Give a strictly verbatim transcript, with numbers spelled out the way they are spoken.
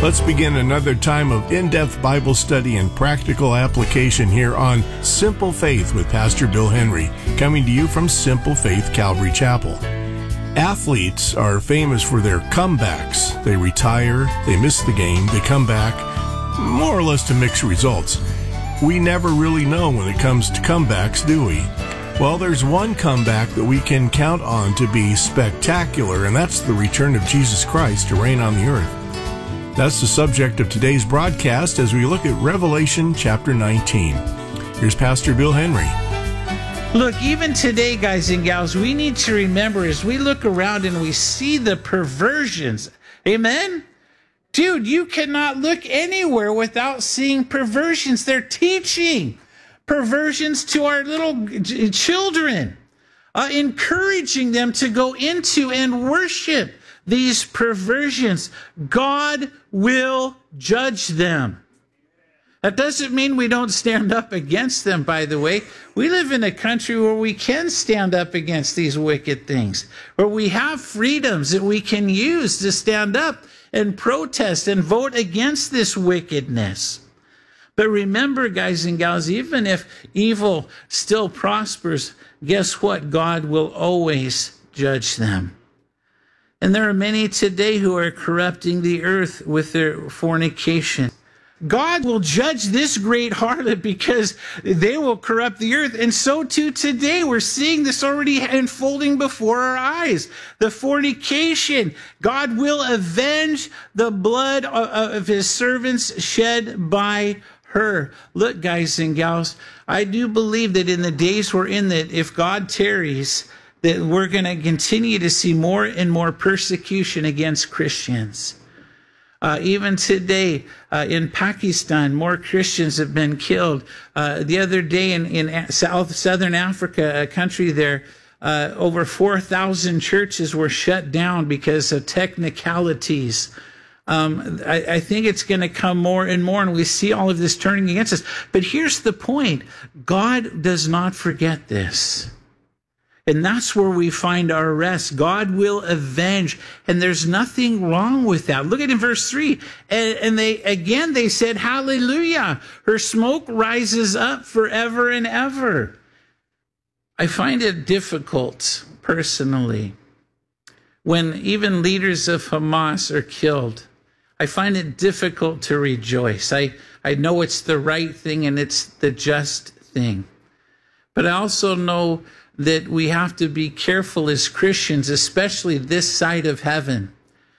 Let's begin another time of in-depth Bible study and practical application here on Simple Faith with Pastor Bill Henry, coming to you from Simple Faith Calvary Chapel. Athletes are famous for their comebacks. They retire, they miss the game, they come back, more or less to mixed results. We never really know when it comes to comebacks, do we? Well, there's one comeback that we can count on to be spectacular, and that's the return of Jesus Christ to reign on the earth. That's the subject of today's broadcast as we look at Revelation chapter nineteen. Here's Pastor Bill Henry. Look, even today, guys and gals, we need to remember as we look around and we see the perversions. Amen? Dude, you cannot look anywhere without seeing perversions. They're teaching perversions to our little children, uh, encouraging them to go into and worship these perversions. God will judge them. That doesn't mean we don't stand up against them, by the way. We live in a country where we can stand up against these wicked things, where we have freedoms that we can use to stand up and protest and vote against this wickedness. But remember, guys and gals, even if evil still prospers, guess what? God will always judge them. And there are many today who are corrupting the earth with their fornication. God will judge this great harlot because they will corrupt the earth. And so too today, we're seeing this already unfolding before our eyes. The fornication. God will avenge the blood of his servants shed by her. Look, guys and gals, I do believe that in the days we're in, that if God tarries, that we're going to continue to see more and more persecution against Christians. Uh, even today, uh, in Pakistan, more Christians have been killed. Uh, the other day in, in South Southern Africa, a country there, uh, over four thousand churches were shut down because of technicalities. Um, I, I think it's going to come more and more, and we see all of this turning against us. But here's the point. God does not forget this. And that's where we find our rest. God will avenge. And there's nothing wrong with that. Look at in verse three. And, and they, again, they said, hallelujah. Her smoke rises up forever and ever. I find it difficult, personally, when even leaders of Hamas are killed. I find it difficult to rejoice. I, I know it's the right thing and it's the just thing. But I also know that we have to be careful as Christians, especially this side of heaven,